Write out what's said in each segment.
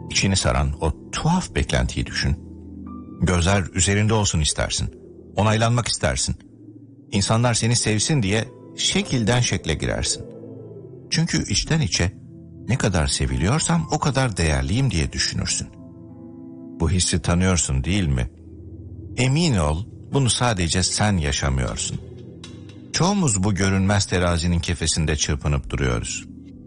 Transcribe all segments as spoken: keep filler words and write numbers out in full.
İçini saran o tuhaf beklentiyi düşün. Gözler üzerinde olsun istersin. Onaylanmak istersin. İnsanlar seni sevsin diye şekilden şekle girersin. Çünkü içten içe ne kadar seviliyorsam o kadar değerliyim diye düşünürsün. Bu hissi tanıyorsun değil mi? Emin ol, bunu sadece sen yaşamıyorsun. Çoğumuz bu görünmez terazinin kefesinde çırpınıp duruyoruz.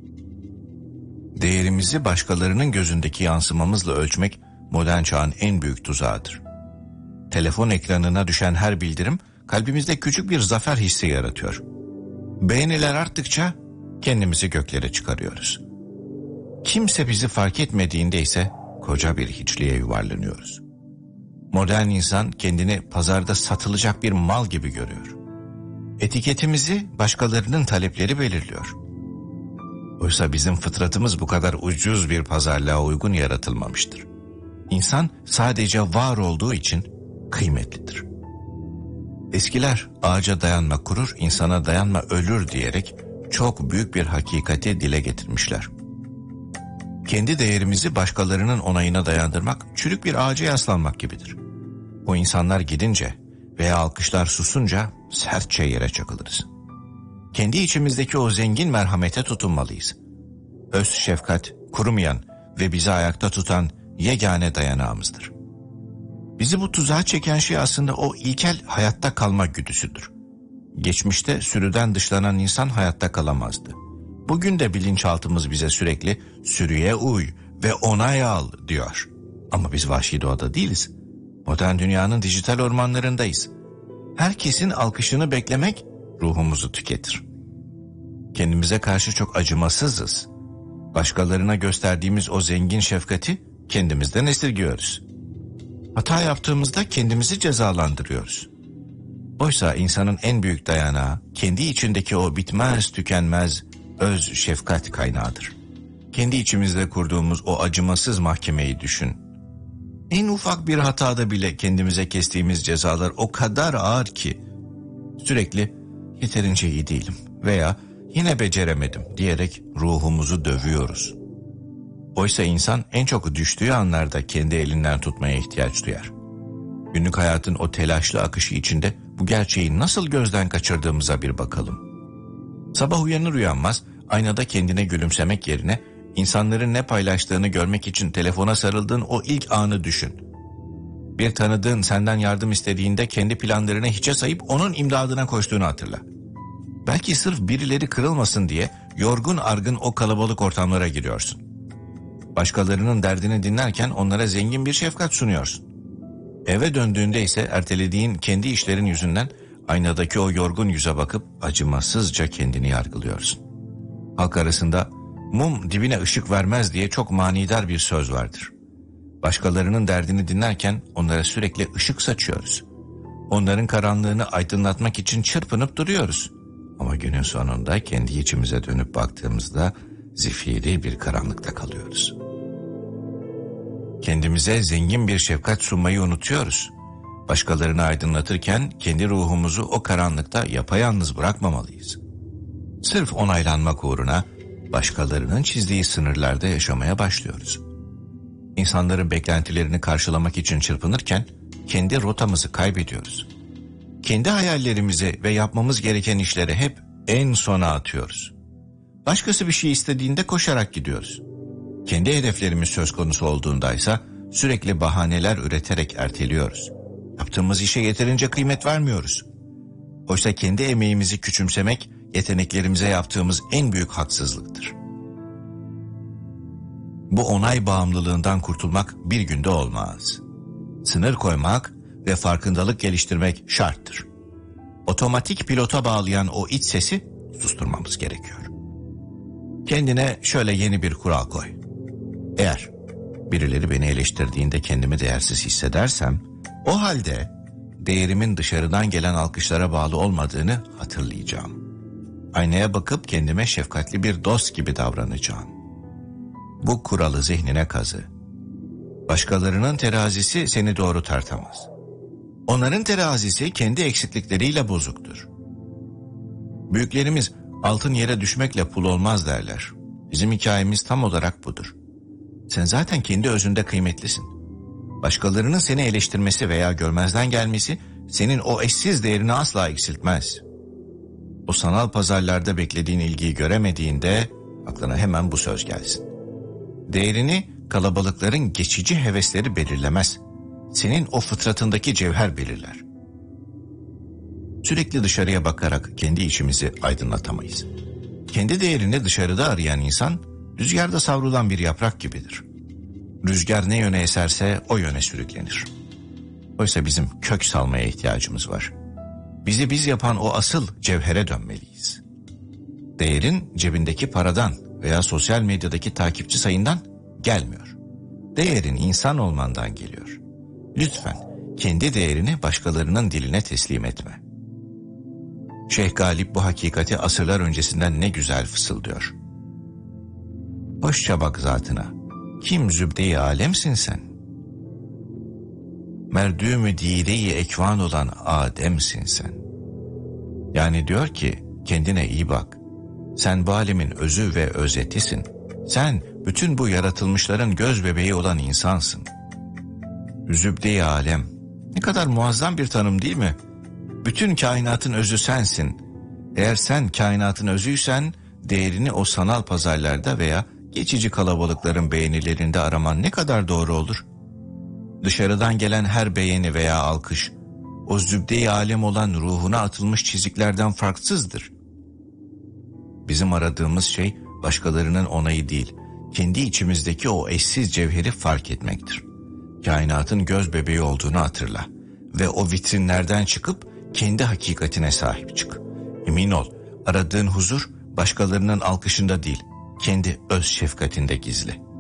Değerimizi başkalarının gözündeki yansımamızla ölçmek modern çağın en büyük tuzağıdır. Telefon ekranına düşen her bildirim kalbimizde küçük bir zafer hissi yaratıyor. Beğeniler arttıkça kendimizi göklere çıkarıyoruz. Kimse bizi fark etmediğinde ise koca bir hiçliğe yuvarlanıyoruz. Modern insan kendini pazarda satılacak bir mal gibi görüyor. Etiketimizi başkalarının talepleri belirliyor. Oysa bizim fıtratımız bu kadar ucuz bir pazarlığa uygun yaratılmamıştır. İnsan sadece var olduğu için kıymetlidir. Eskiler ağaca dayanma kurur, insana dayanma ölür diyerek çok büyük bir hakikati dile getirmişler. Kendi değerimizi başkalarının onayına dayandırmak çürük bir ağaca yaslanmak gibidir. O insanlar gidince veya alkışlar susunca sertçe yere çakılırız. Kendi içimizdeki o zengin merhamete tutunmalıyız. Öz şefkat, kurumayan ve bizi ayakta tutan yegane dayanağımızdır. Bizi bu tuzağa çeken şey aslında o ilkel hayatta kalma güdüsüdür. Geçmişte sürüden dışlanan insan hayatta kalamazdı. Bugün de bilinçaltımız bize sürekli sürüye uy ve onay al diyor. Ama biz vahşi doğada değiliz. Modern dünyanın dijital ormanlarındayız. Herkesin alkışını beklemek ruhumuzu tüketir. Kendimize karşı çok acımasızız. Başkalarına gösterdiğimiz o zengin şefkati kendimizden esirgiyoruz. Hata yaptığımızda kendimizi cezalandırıyoruz. Oysa insanın en büyük dayanağı kendi içindeki o bitmez tükenmez öz şefkat kaynağıdır. Kendi içimizde kurduğumuz o acımasız mahkemeyi düşün. En ufak bir hatada bile kendimize kestiğimiz cezalar o kadar ağır ki sürekli yeterince iyi değilim veya yine beceremedim diyerek ruhumuzu dövüyoruz. Oysa insan en çok düştüğü anlarda kendi elinden tutmaya ihtiyaç duyar. Günlük hayatın o telaşlı akışı içinde bu gerçeği nasıl gözden kaçırdığımıza bir bakalım. Sabah uyanır uyanmaz aynada kendine gülümsemek yerine insanların ne paylaştığını görmek için telefona sarıldığın o ilk anı düşün. Bir tanıdığın senden yardım istediğinde kendi planlarını hiçe sayıp onun imdadına koştuğunu hatırla. Belki sırf birileri kırılmasın diye yorgun argın o kalabalık ortamlara giriyorsun. Başkalarının derdini dinlerken onlara zengin bir şefkat sunuyorsun. Eve döndüğünde ise ertelediğin kendi işlerin yüzünden aynadaki o yorgun yüze bakıp acımasızca kendini yargılıyorsun. Halk arasında mum dibine ışık vermez diye çok manidar bir söz vardır. Başkalarının derdini dinlerken onlara sürekli ışık saçıyoruz. Onların karanlığını aydınlatmak için çırpınıp duruyoruz. Ama günün sonunda kendi içimize dönüp baktığımızda zifiri bir karanlıkta kalıyoruz. Kendimize zengin bir şefkat sunmayı unutuyoruz. Başkalarını aydınlatırken kendi ruhumuzu o karanlıkta yapayalnız bırakmamalıyız. Sırf onaylanmak uğruna başkalarının çizdiği sınırlarda yaşamaya başlıyoruz. İnsanların beklentilerini karşılamak için çırpınırken kendi rotamızı kaybediyoruz. Kendi hayallerimizi ve yapmamız gereken işleri hep en sona atıyoruz. Başkası bir şey istediğinde koşarak gidiyoruz. Kendi hedeflerimiz söz konusu olduğundaysa sürekli bahaneler üreterek erteliyoruz. Yaptığımız işe yeterince kıymet vermiyoruz. Oysa kendi emeğimizi küçümsemek yeteneklerimize yaptığımız en büyük haksızlıktır. Bu onay bağımlılığından kurtulmak bir günde olmaz. Sınır koymak ve farkındalık geliştirmek şarttır. Otomatik pilota bağlayan o iç sesi susturmamız gerekiyor. Kendine şöyle yeni bir kural koy. Eğer birileri beni eleştirdiğinde kendimi değersiz hissedersem, o halde değerimin dışarıdan gelen alkışlara bağlı olmadığını hatırlayacağım. Aynaya bakıp kendime şefkatli bir dost gibi davranacağım. Bu kuralı zihnine kazı. Başkalarının terazisi seni doğru tartamaz. Onların terazisi kendi eksiklikleriyle bozuktur. Büyüklerimiz altın yere düşmekle pul olmaz derler. Bizim hikayemiz tam olarak budur. Sen zaten kendi özünde kıymetlisin. Başkalarının seni eleştirmesi veya görmezden gelmesi senin o eşsiz değerini asla eksiltmez. O sanal pazarlarda beklediğin ilgiyi göremediğinde aklına hemen bu söz gelsin. Değerini kalabalıkların geçici hevesleri belirlemez. Senin o fıtratındaki cevher belirler. Sürekli dışarıya bakarak kendi içimizi aydınlatamayız. Kendi değerini dışarıda arayan insan rüzgarda savrulan bir yaprak gibidir. Rüzgar ne yöne eserse o yöne sürüklenir. Oysa bizim kök salmaya ihtiyacımız var. Bizi biz yapan o asıl cevhere dönmeliyiz. Değerin cebindeki paradan veya sosyal medyadaki takipçi sayından gelmiyor. Değerin insan olmandan geliyor. Lütfen kendi değerini başkalarının diline teslim etme. Şeyh Galip bu hakikati asırlar öncesinden ne güzel fısıldıyor. Hoşça bak zatına, kim zübde-i alemsin sen? Merdûm-ü dîre-i ekvan olan Adem'sin sen. Yani diyor ki kendine iyi bak. Sen bu alemin özü ve özetisin. Sen bütün bu yaratılmışların göz bebeği olan insansın. Zübde-i alem. Ne kadar muazzam bir tanım değil mi? Bütün kainatın özü sensin. Eğer sen kainatın özüysen değerini o sanal pazarlarda veya geçici kalabalıkların beğenilerinde araman ne kadar doğru olur? Dışarıdan gelen her beğeni veya alkış o zübde-i alem olan ruhuna atılmış çiziklerden farksızdır. Bizim aradığımız şey başkalarının onayı değil, kendi içimizdeki o eşsiz cevheri fark etmektir. Kainatın göz bebeği olduğunu hatırla ve o vitrinlerden çıkıp kendi hakikatine sahip çık. Emin ol, aradığın huzur başkalarının alkışında değil, kendi öz şefkatinde gizli.